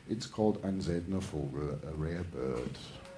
It's called Ein seltener Vogel, a rare bird.